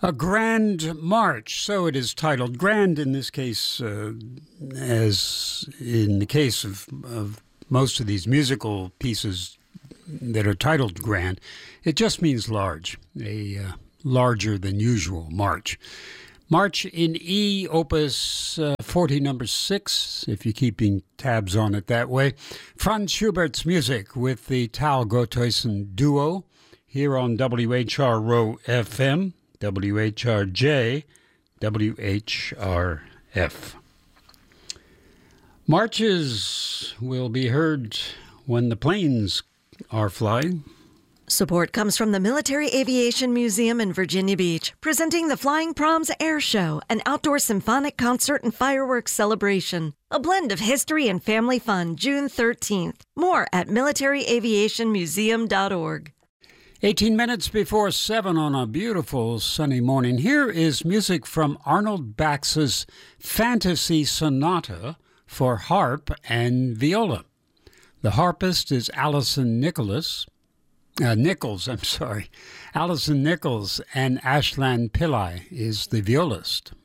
A grand march, so it is titled. Grand in this case, as in the case of most of these musical pieces that are titled grand, it just means large, a larger than usual march. March in E, Opus 40, number 6, if you're keeping tabs on it that way. Franz Schubert's music with the Tal Gotthuisen Duo here on WHRO FM. WHRJ, WHRF. Marches will be heard when the planes are flying. Support comes from the Military Aviation Museum in Virginia Beach, presenting the Flying Proms Air Show, an outdoor symphonic concert and fireworks celebration. A blend of history and family fun, June 13th. More at militaryaviationmuseum.org. 18 minutes before 7 on a beautiful sunny morning. Here is music from Arnold Bax's Fantasy Sonata for harp and viola. The harpist is Alison Nichols, Alison Nichols, and Ashlan Pillai is the violist.